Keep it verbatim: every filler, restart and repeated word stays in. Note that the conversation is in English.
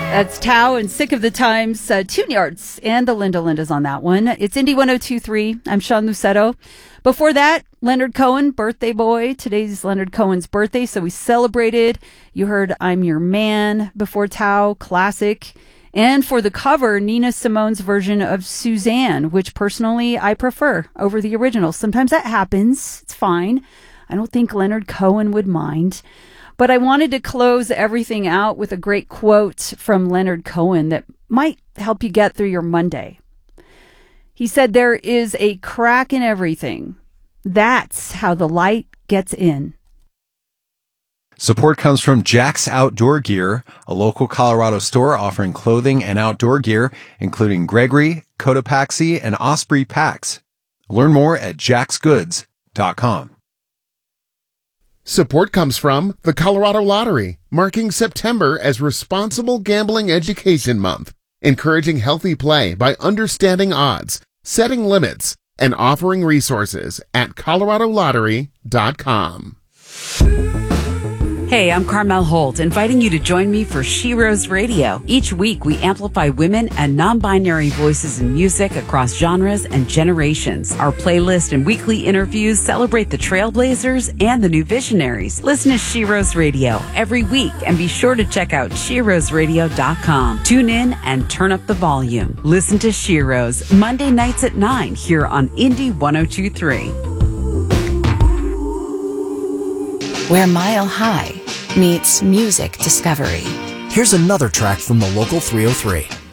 That's Tao and Sick of the Times, uh, Tune Yards, and the Linda Lindas on that one. It's Indie one oh two point three. I'm Sean Lucetto. Before that, Leonard Cohen, Birthday Boy. Today's Leonard Cohen's birthday, so we celebrated. You heard I'm Your Man before Tao, classic. And for the cover, Nina Simone's version of Suzanne, which personally I prefer over the original. Sometimes that happens. It's fine. I don't think Leonard Cohen would mind. But I wanted to close everything out with a great quote from Leonard Cohen that might help you get through your Monday. He said, "There is a crack in everything. That's how the light gets in." Support comes from Jack's Outdoor Gear, a local Colorado store offering clothing and outdoor gear, including Gregory, Cotopaxi, and Osprey packs. Learn more at jacks goods dot com. Support comes from the Colorado Lottery, marking September as Responsible Gambling Education Month, encouraging healthy play by understanding odds, setting limits, and offering resources at colorado lottery dot com. Hey, I'm Carmel Holt, inviting you to join me for She Rose Radio. Each week, we amplify women and non-binary voices in music across genres and generations. Our playlist and weekly interviews celebrate the trailblazers and the new visionaries. Listen to She Rose Radio every week and be sure to check out she rose radio dot com. Tune in and turn up the volume. Listen to She Rose Monday nights at nine here on Indie one oh two point three. Where Mile High meets music discovery. Here's another track from the local three oh three.